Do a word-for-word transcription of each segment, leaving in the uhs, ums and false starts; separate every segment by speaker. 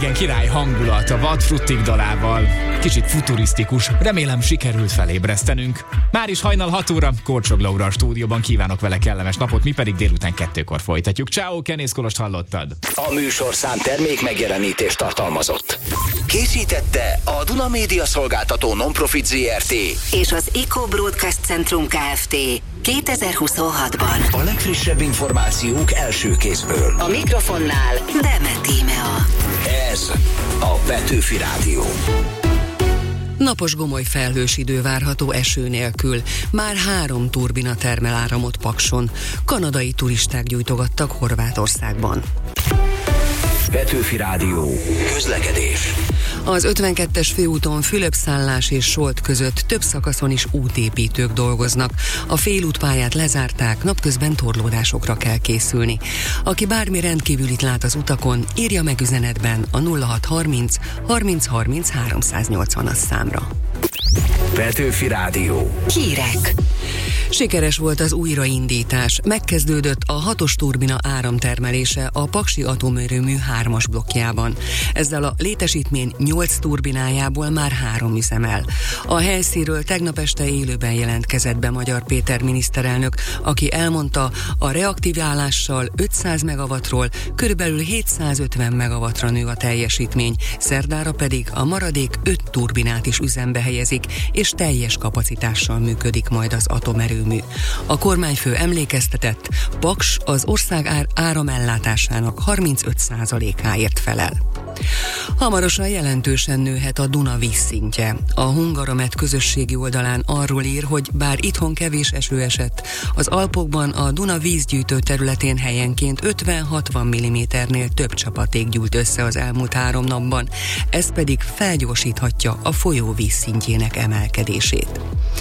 Speaker 1: Igen, király hangulat a Vadfruttik dalával. Kicsit futurisztikus, remélem sikerült felébresztenünk. Már is hajnal hat óra, Korcsog Laura a stúdióban, kívánok vele kellemes napot, mi pedig délután kettőkor folytatjuk. Ciao, Kenész Kolost hallottad.
Speaker 2: A műsorszám termék megjelenítést tartalmazott. Készítette a Duna Média Szolgáltató Non-Profit zé er té
Speaker 3: és az Eco Broadcast Centrum Kft. kétezer-huszonhatban.
Speaker 2: A legfrissebb információk első kézből.
Speaker 3: A mikrofonnál Demet Tímea.
Speaker 2: Ez a Petőfi Rádió.
Speaker 4: Napos gomoly felhős idő várható eső nélkül. Már három turbina termel áramot Pakson. Kanadai turisták gyújtogattak Horvátországban.
Speaker 2: Petőfi Rádió. Közlekedés.
Speaker 4: Az ötvenkettes főúton Fülöp-Szállás és Solt között több szakaszon is útépítők dolgoznak. A félútpályát lezárták, napközben torlódásokra kell készülni. Aki bármi rendkívülit lát az utakon, írja meg üzenetben a nulla hat harminc harminc harminc háromszáznyolcvanas számra.
Speaker 2: Petőfi Rádió.
Speaker 3: Hírek.
Speaker 4: Sikeres volt az újraindítás. Megkezdődött a hatos turbina áramtermelése a Paksi atomerőmű hármas blokkjában. Ezzel a létesítmény nyolc turbinájából már három üzemel. A helyszínről tegnap este élőben jelentkezett be Magyar Péter miniszterelnök, aki elmondta, a reaktiválással ötszáz megawattról körülbelül hétszázötven megawattra nő a teljesítmény, szerdára pedig a maradék öt turbinát is üzembe helyezik, és teljes kapacitással működik majd az atomerőmű. A kormányfő emlékeztetett, Paks az ország ár- áramellátásának harmincöt százalékáért felel. Hamarosan jelentősen nőhet a Duna vízszintje. A Hungaromet közösségi oldalán arról ír, hogy bár itthon kevés eső esett, az Alpokban a Duna vízgyűjtő területén helyenként ötven-hatvan milliméternél több csapaték gyűlt össze az elmúlt három napban, ez pedig felgyorsíthatja a folyó vízszintjének emelkedését.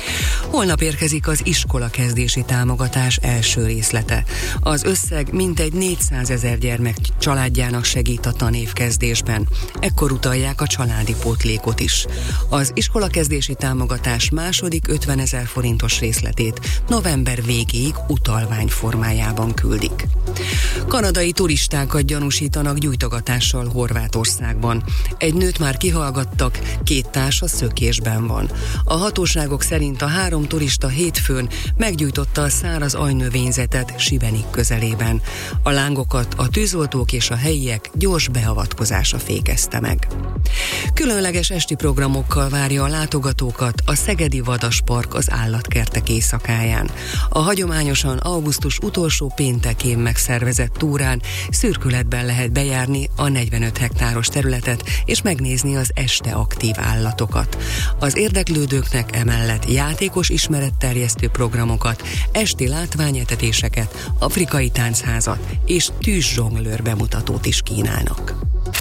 Speaker 4: Holnap érkezik az iskolakezdési támogatás első részlete. Az összeg mintegy négyszázezer gyermek családjának segít a tanévkezdésben. Ekkor utalják a családi pótlékot is. Az iskolakezdési támogatás második ötvenezer forintos részletét november végéig utalvány formájában küldik. Kanadai turistákat gyanúsítanak gyújtogatással Horvátországban. Egy nőt már kihallgattak, két társa szökésben van. A hatóságok szerint a három turista hétfőn meggyújtotta a száraz aljnövényzetet Sibenik közelében. A lángokat a tűzoltók és a helyiek gyors beavatkozása fékezte meg. Különleges esti programokkal várja a látogatókat a Szegedi Vadaspark az állatkertek éjszakáján. A hagyományosan augusztus utolsó péntekén megszervezett túrán szürkületben lehet bejárni a negyvenöt hektáros területet és megnézni az este aktív állatokat. Az érdeklődőknek emellett játékos ismeretterjesztő programokat, esti látványetetéseket, afrikai táncházat és tűzzsonglőr bemutatót is kínálnak.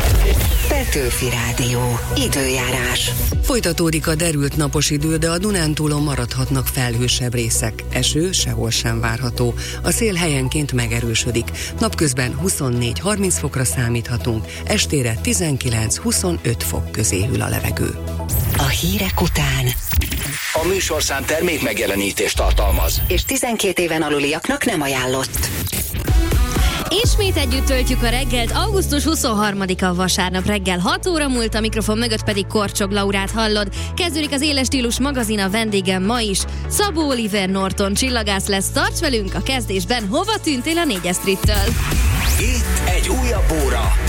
Speaker 3: Petőfi Rádió. Időjárás.
Speaker 4: Folytatódik a derült napos idő, de a Dunántúlon maradhatnak felhősebb részek. Eső sehol sem várható. A szél helyenként megerősödik. Napközben huszonnégy-harminc fokra számíthatunk, estére tizenkilenc-huszonöt fok közé hűl a levegő.
Speaker 3: A hírek után
Speaker 2: A műsorszám termék megjelenítést tartalmaz,
Speaker 3: és tizenkét éven aluliaknak nem ajánlott.
Speaker 5: Ismét együtt töltjük a reggelt, augusztus huszonharmadika vasárnap reggel hat óra múlt, a mikrofon mögött pedig Korcsog Laurát hallod. Kezdődik az Éles Stílus magazin, a vendégem ma is Szabó Oliver Norton csillagász lesz. Tarts velünk a kezdésben, hova tűntél a négyes streettől?
Speaker 2: itt egy újabb óra